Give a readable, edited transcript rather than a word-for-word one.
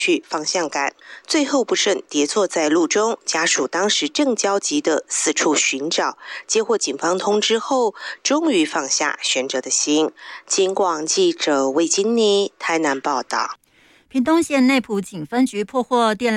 去方向感，最后不慎跌坐在路中，家属当时正焦急地四处寻找，接获警方通知后，终于放下悬着的心。警广记者魏金妮台南报道。 屏东县内埔警分局破获电